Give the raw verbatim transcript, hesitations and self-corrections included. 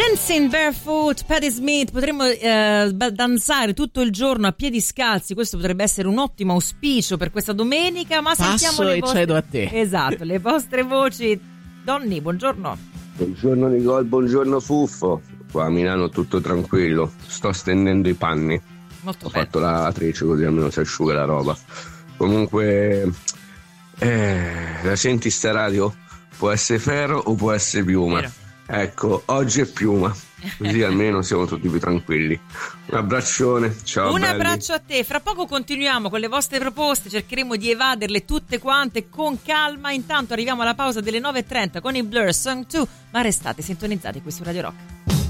Dancing Barefoot, Patti Smith, potremmo eh, danzare tutto il giorno a piedi scalzi, questo potrebbe essere un ottimo auspicio per questa domenica, ma Passo sentiamo le e vostre... cedo a te. Esatto, le vostre voci. Donny, buongiorno. Buongiorno Nicole, buongiorno Fuffo. Qua a Milano tutto tranquillo, sto stendendo i panni. Molto Ho bene. fatto la lavatrice così almeno si asciuga la roba. Comunque, eh, la senti sta radio? Può essere ferro o può essere piuma? Vero. Ecco, oggi è piuma, così almeno siamo tutti più tranquilli. Un abbraccione, ciao. Un belli. abbraccio a te, fra poco continuiamo con le vostre proposte, cercheremo di evaderle tutte quante con calma, intanto arriviamo alla pausa delle nove e trenta con i Blur Song due, ma restate sintonizzati qui su Radio Rock.